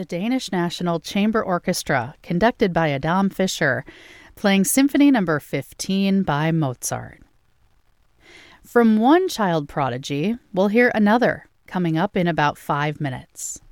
the Danish National Chamber Orchestra, conducted by Adam Fischer, playing Symphony No. 15 by Mozart. From one child prodigy, we'll hear another coming up in about 5 minutes.